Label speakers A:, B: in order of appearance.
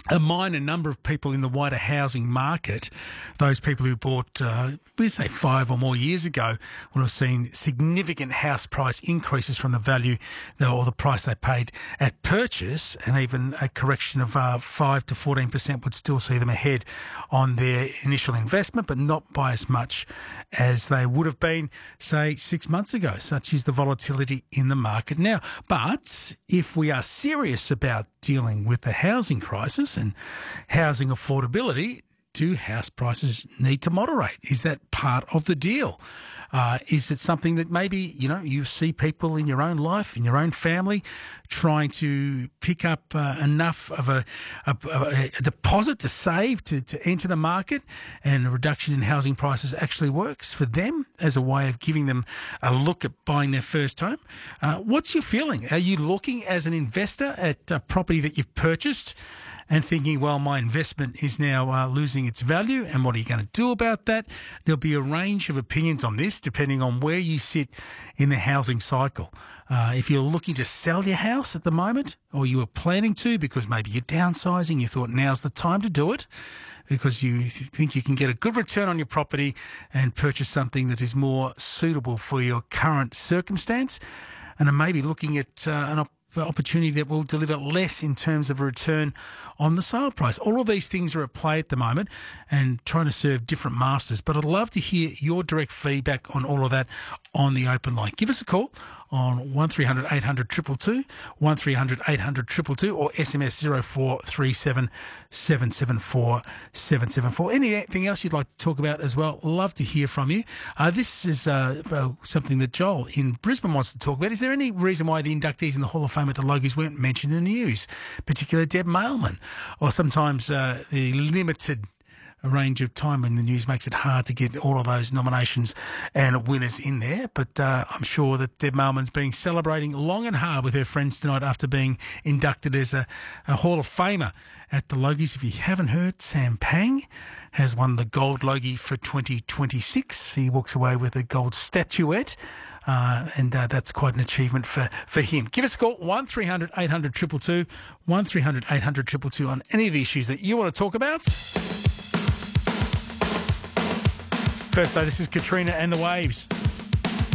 A: a minor number of people in the wider housing market, those people who bought, we say 5 or more years ago, would have seen significant house price increases from the value or the price they paid at purchase, and even a correction of 5 to 14% would still see them ahead on their initial investment, but not by as much as they would have been, say, 6 months ago. Such is the volatility in the market now. But if we are serious about dealing with the housing crisis and housing affordability, do house prices need to moderate? Is that part of the deal? Is it something that maybe, you see people in your own life, in your own family, trying to pick up enough of a deposit to save to enter the market, and a reduction in housing prices actually works for them as a way of giving them a look at buying their first home? What's your feeling? Are you looking as an investor at a property that you've purchased and thinking, well, my investment is now losing its value, and what are you going to do about that? There'll be a range of opinions on this depending on where you sit in the housing cycle. If you're looking to sell your house at the moment, or you were planning to because maybe you're downsizing, you thought now's the time to do it because you think you can get a good return on your property and purchase something that is more suitable for your current circumstance, and are maybe looking at an opportunity that will deliver less in terms of a return on the sale price. All of these things are at play at the moment and trying to serve different masters. But I'd love to hear your direct feedback on all of that on the open line. Give us a call on 1300 800 222, 1300 800 222, or SMS 0437 774 774. Anything else you'd like to talk about as well? Love to hear from you. This is something that Joel in Brisbane wants to talk about. Is there any reason why the inductees in the Hall of Fame at the Logies weren't mentioned in the news, particularly Deb Mailman? Or sometimes the limited range of time in the news makes it hard to get all of those nominations and winners in there. But I'm sure that Deb Mailman's been celebrating long and hard with her friends tonight after being inducted as a Hall of Famer at the Logies. If you haven't heard, Sam Pang has won the Gold Logie for 2026. He walks away with a gold statuette. And that's quite an achievement for him. Give us a call, 1300 800 222, 1300 800 222 on any of the issues that you want to talk about. First though, this is Katrina and the Waves.